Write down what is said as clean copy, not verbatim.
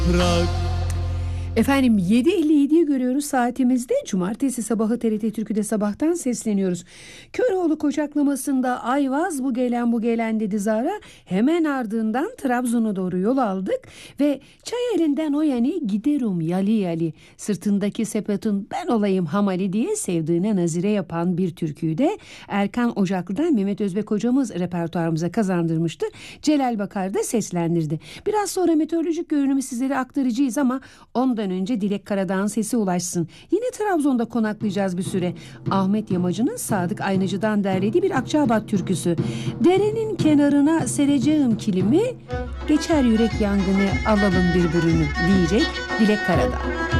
Bırak. Efendim 7.57'yi görüyoruz saatimizde. Cumartesi sabahı TRT Türkü'de sabahtan sesleniyoruz. Köroğlu koçaklamasında Ayvaz bu gelen dedi Zara. Hemen ardından Trabzon'a doğru yol aldık ve çay elinden o yani giderim yali yali. Sırtındaki sepetin ben olayım hamali diye sevdiğine nazire yapan bir türküyü de Erkan Ocaklı'dan Mehmet Özbek hocamız repertuarımıza kazandırmıştı. Celal Bakar da seslendirdi. Biraz sonra meteorolojik görünümü sizlere aktaracağız ama ondan önce Dilek Karadağ'ın sesi ulaşsın. Yine Trabzon'da konaklayacağız bir süre. Ahmet Yamacı'nın Sadık Aynacı'dan derlediği bir Akçaabat türküsü. Derenin kenarına sereceğim kilimi, geçer yürek yangını alalım birbirini diyecek Dilek Karadağ.